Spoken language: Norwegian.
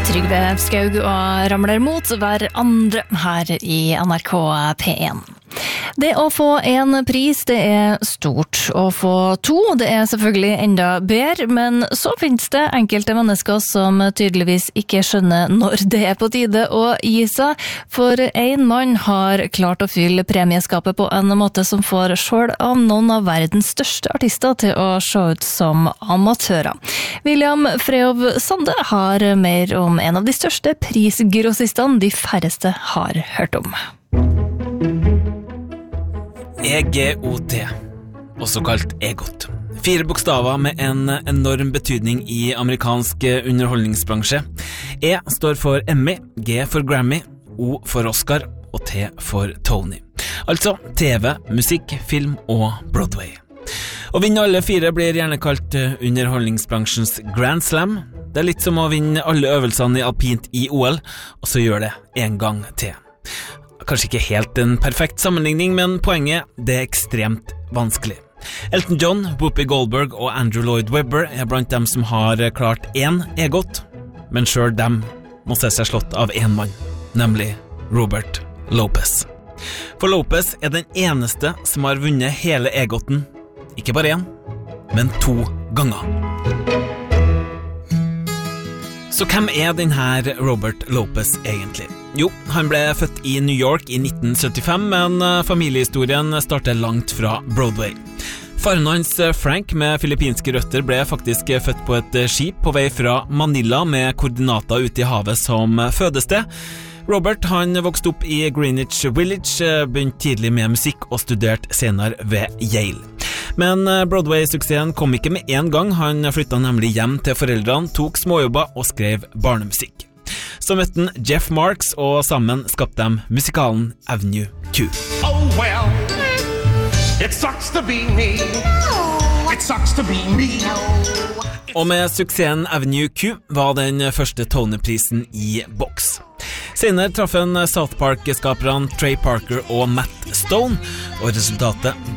Trygve Skaug og Ramler mot hver andre her i NRK P1. Det å få en pris, det er stort. Å få to, det er selvfølgelig enda bedre, men så finnes det enkelte mennesker som tydeligvis ikke skjønner når det er på tide å gi seg. For en mann har klart å fylle premieskapet på en måte som får selv av noen av verdens største artister til å se ut som amatører. William Freov Sande har mer om en av de største prisgrossistene de færreste har hørt om. EGOT, også kalt EGOT. 4 bokstaver med en enorm betydning i amerikansk underholdningsbransje. E står for Emmy, G for Grammy, O for Oscar og T for Tony. Altså TV, musikk, film og Broadway. Å vinne alle 4 blir gjerne kalt underholdningsbransjens Grand Slam. Det er litt som å vinne alle øvelsene i alpint i OL, og så gjør det en gang til. Kanskje ikke helt en perfekt sammenligning, men poenget, det er ekstremt vanskelig. Elton John, Whoopi Goldberg og Andrew Lloyd Webber er blant dem som har klart 1 EGOT, men selv dem må se seg slått av en mann, nemlig Robert Lopez. For Lopez er den eneste som har vunnet hele EGOTen, ikke bare 1, men 2 ganger. Så hvem er denne Robert Lopez egentlig? Jo, han ble født i New York i 1975, men familiehistorien starter langt fra Broadway. Faren hans, Frank, med filippinske røtter, ble faktisk født på et skip på vei fra Manila med koordinater ute i havet som fødested. Robert, han vokste opp i Greenwich Village, begynte tidlig med musikk og studerte senere ved Yale. Men Broadway-suksessen kom ikke med en gang. Han flyttet nemlig hjem til foreldrene, tok småjobber og skrev barnemusikk. Så møtte han Jeff Marks, og sammen skapte de musikalen Avenue Q. Oh well, it sucks to be me. It sucks to be me. Og med suksessen Avenue Q var den første Tony-prisen i boks. Senere traff han South Park-skaperne Trey Parker og Matt Stone, og resultatet